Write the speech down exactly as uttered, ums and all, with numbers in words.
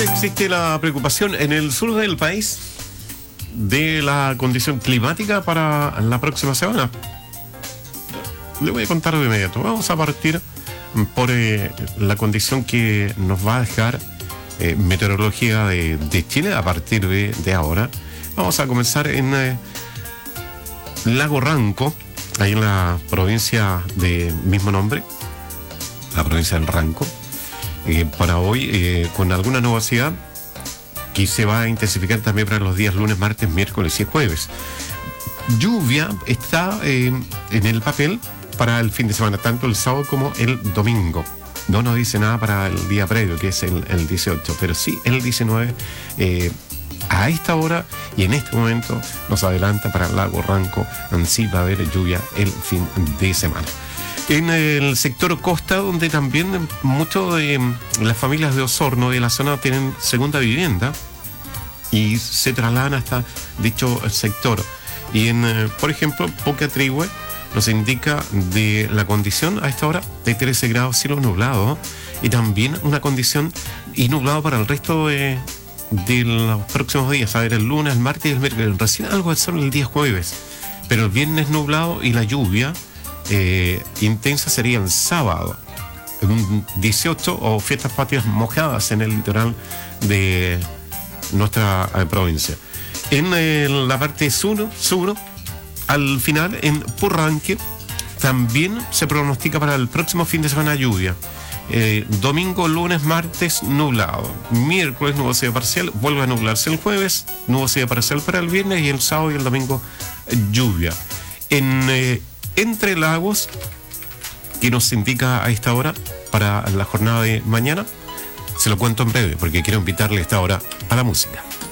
Existe la preocupación en el sur del país de la condición climática para la próxima semana. Le voy a contar de inmediato. Vamos a partir por eh, la condición que nos va a dejar eh, meteorología de, de Chile a partir de, de ahora. Vamos a comenzar en eh, Lago Ranco, ahí en la provincia de mismo nombre, la provincia del Ranco. Eh, para hoy, eh, con alguna nubosidad que se va a intensificar también para los días lunes, martes, miércoles y jueves. Lluvia está eh, en el papel para el fin de semana, tanto el sábado como el domingo. No nos dice nada para el día previo, que es el, el dieciocho, pero sí el diecinueve, eh, a esta hora y en este momento nos adelanta para el Lago Ranco. Así va a haber lluvia el fin de semana. En el sector costa, donde también muchas de las familias de Osorno de la zona tienen segunda vivienda y se trasladan hasta dicho sector. Y en, por ejemplo, Pocatrihue nos indica de la condición a esta hora de trece grados, cielo nublado, y también una condición y nublado para el resto de, de los próximos días, a ver, el lunes, el martes y el miércoles. Recién algo de sol el día jueves, pero el viernes nublado y la lluvia Eh, intensa sería el sábado, un dieciocho, o fiestas patrias mojadas en el litoral de nuestra eh, provincia. En eh, la parte sur, sur, al final, en Purranque, también se pronostica para el próximo fin de semana lluvia. Eh, domingo, lunes, martes, nublado. Miércoles, nubosidad parcial, vuelve a nublarse el jueves, nubosidad parcial para el viernes, y el sábado y el domingo, lluvia. En eh, Entre Lagos, que nos indica a esta hora para la jornada de mañana, se lo cuento en breve porque quiero invitarle a esta hora a la música.